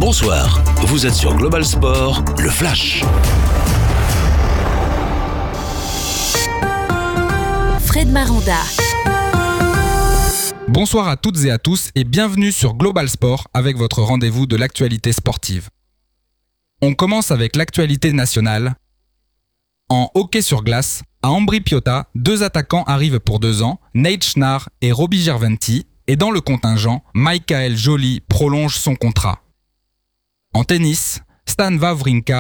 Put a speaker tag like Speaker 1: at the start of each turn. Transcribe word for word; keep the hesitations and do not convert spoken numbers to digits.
Speaker 1: Bonsoir, vous êtes sur Global Sport, le Flash.
Speaker 2: Fred Maranda.
Speaker 3: Bonsoir à toutes et à tous et bienvenue sur Global Sport avec votre rendez-vous de l'actualité sportive. On commence avec l'actualité nationale. En hockey sur glace, à Ambri-Piotta, deux attaquants arrivent pour deux ans, Nate Schnarr et Robbie Gervonta, et dans le contingent, Michael Joly prolonge son contrat. En tennis, Stan Wawrinka